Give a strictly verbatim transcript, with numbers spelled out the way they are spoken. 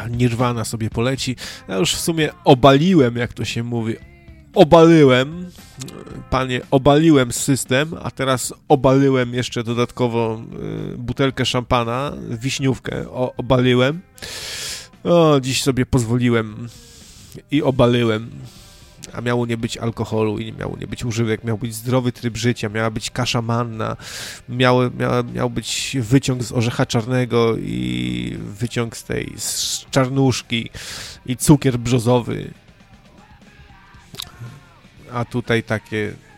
Nirvana sobie poleci. Ja już w sumie obaliłem, jak to się mówi, obaliłem, panie, obaliłem system, a teraz obaliłem jeszcze dodatkowo y, butelkę szampana, wiśniówkę o, obaliłem. O, dziś sobie pozwoliłem i obaliłem. A miało nie być alkoholu i miało nie być używek, miał być zdrowy tryb życia, miała być kasza manna, miały, miał, miał być wyciąg z orzecha czarnego i wyciąg z tej z czarnuszki i cukier brzozowy. A tutaj takie